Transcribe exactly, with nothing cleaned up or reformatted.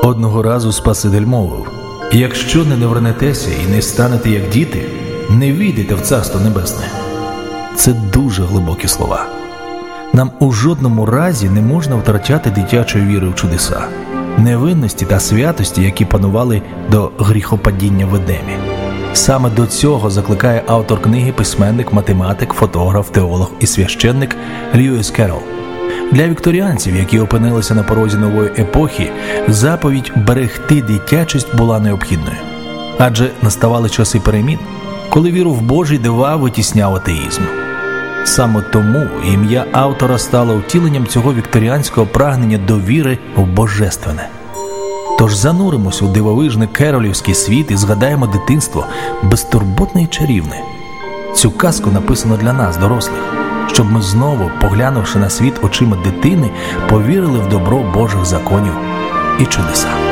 Одного разу Спаситель мовив: «Якщо не навернетеся і не станете як діти, не війдете в Царство Небесне». Це дуже глибокі слова. Нам у жодному разі не можна втрачати дитячої віри в чудеса, невинності та святості, які панували до гріхопадіння в Едемі. Саме до цього закликає автор книги, письменник, математик, фотограф, теолог і священник Льюіс Керрол. Для вікторіанців, які опинилися на порозі нової епохи, заповідь берегти дитячість була необхідною. Адже наставали часи перемін, коли віру в Божі дива витісняв атеїзм. Саме тому ім'я автора стало втіленням цього вікторіанського прагнення до віри в божественне. Тож зануримось у дивовижний керролівський світ і згадаємо дитинство безтурботне і чарівне. Цю казку написано для нас, дорослих, щоб ми знову, поглянувши на світ очима дитини, повірили в добро Божих законів і чудеса.